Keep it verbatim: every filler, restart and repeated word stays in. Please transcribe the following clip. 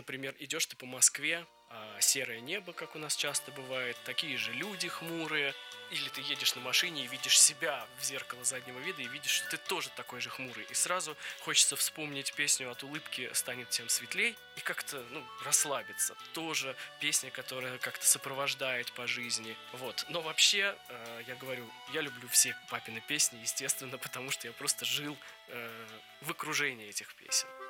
например, идешь ты по Москве, а, серое небо, как у нас часто бывает, такие же люди хмурые, или ты едешь на машине и видишь себя в зеркало заднего вида и видишь, что ты тоже такой же хмурый. И сразу хочется вспомнить песню «От улыбки станет тем светлей» и как-то, ну, расслабиться. Тоже песня, которая как-то сопровождает по жизни. Вот. Но вообще, э, я говорю, я люблю все папины песни, естественно, потому что я просто жил э, в окружении этих песен.